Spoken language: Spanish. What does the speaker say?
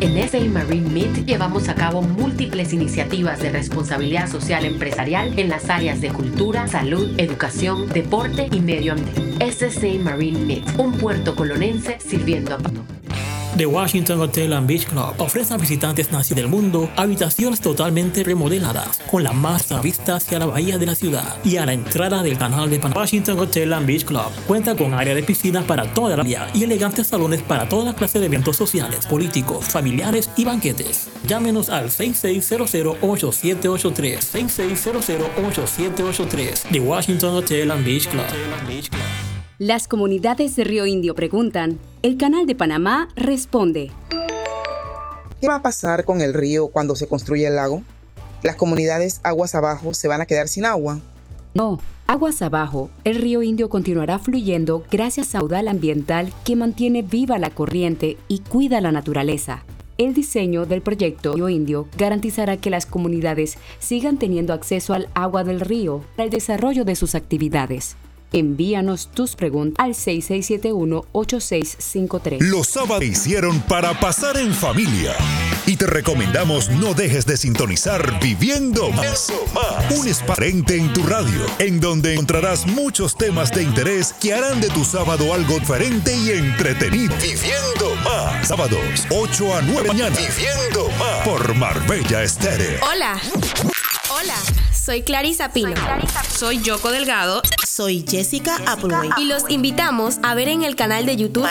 En SA Marine Meet llevamos a cabo múltiples iniciativas de responsabilidad social empresarial en las áreas de cultura, salud, educación, deporte y medio ambiente. SSA Marine Meet, un puerto colonense sirviendo a The Washington Hotel and Beach Club ofrece a visitantes nacionales del mundo habitaciones totalmente remodeladas con la más vista hacia la bahía de la ciudad y a la entrada del canal de Panamá. Washington Hotel and Beach Club cuenta con área de piscina para toda la vida y elegantes salones para toda clase de eventos sociales, políticos, familiares y banquetes. Llámenos al 6600-8783, 6600-8783. The Washington Hotel and Beach Club. Las comunidades de Río Indio preguntan, el Canal de Panamá responde. ¿Qué va a pasar con el río cuando se construya el lago? ¿Las comunidades aguas abajo se van a quedar sin agua? No, aguas abajo, el río Indio continuará fluyendo gracias a caudal ambiental que mantiene viva la corriente y cuida la naturaleza. El diseño del proyecto Río Indio garantizará que las comunidades sigan teniendo acceso al agua del río para el desarrollo de sus actividades. Envíanos tus preguntas al 6671-8653. Los sábados hicieron para pasar en familia. Y te recomendamos no dejes de sintonizar Viviendo Más. Un espacio en tu radio, en donde encontrarás muchos temas de interés que harán de tu sábado algo diferente y entretenido. Viviendo Más. Sábados, 8 a 9 mañana. Viviendo Más. Por Marbella Estéreo. Hola, soy Clarisa Pino. Soy Yoko Delgado. Soy Jessica Applewhite. Y los invitamos a ver en el canal de YouTube